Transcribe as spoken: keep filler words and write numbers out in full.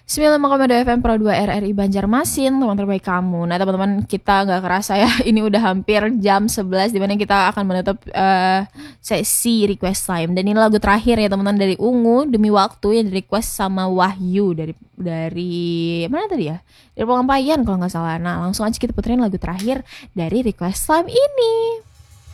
sembilan puluh lima koma dua F M Pro dua R R I Banjarmasin, teman terbaik kamu. Nah teman-teman, kita nggak kerasa ya, ini udah hampir jam sebelas dimana kita akan menutup uh, sesi request time. Dan ini lagu terakhir ya teman-teman dari Ungu, Demi Waktu, yang di request sama Wahyu dari dari mana tadi ya? Dari Pengampayan kalau nggak salah. Nah langsung aja kita puterin lagu terakhir dari request time ini.